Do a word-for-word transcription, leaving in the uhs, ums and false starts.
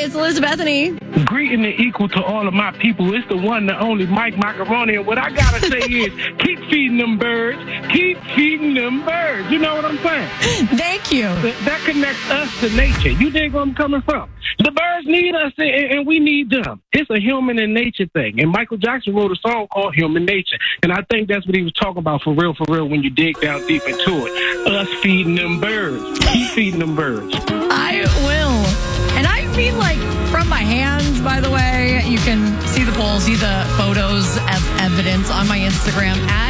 it's Elizabethany. Greeting and equal to all of my people. It's the one, the only Mike Macaroni. And what I gotta say is, keep feeding them birds. Keep feeding them birds. You know what I'm saying? Thank you. That, that connects us to nature. You dig where I'm coming from? The birds need us, and, and we need them. It's a human and nature thing. And Michael Jackson wrote a song called Human Nature. And I think that's what he was talking about for real, for real, when you dig down deep into it. Us feeding them birds. Keep feeding them birds. I will. And I mean, like, from my hands, by the way, you can see the polls, see the photos of evidence on my Instagram at